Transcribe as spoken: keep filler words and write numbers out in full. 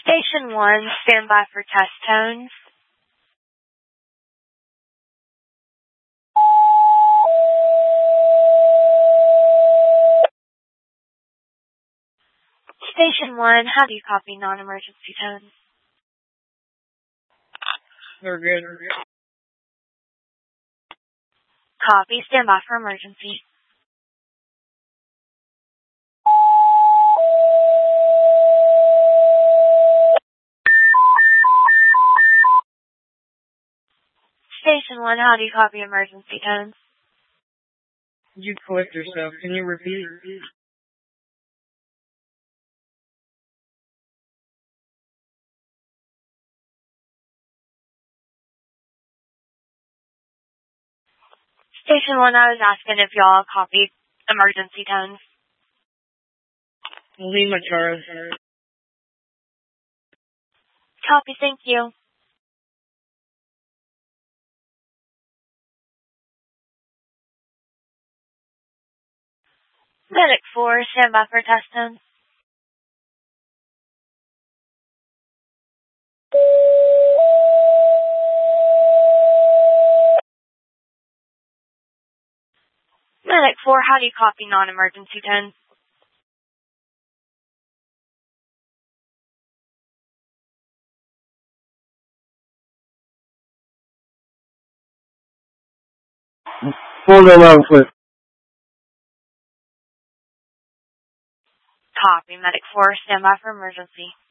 Station one, stand by for test tones. Station one, how do you copy non-emergency tones? They're good. They're good. Copy, stand by for emergency. Station one, how do you copy emergency tones? You clipped yourself. Can you repeat? Station one, I was asking if y'all copied emergency tones. Lima Charles. Copy, thank you. Medic four, stand by for test tones. Medic four, how do you copy non-emergency tones? Hold on, long clip. Copy, Medic four, stand by for emergency.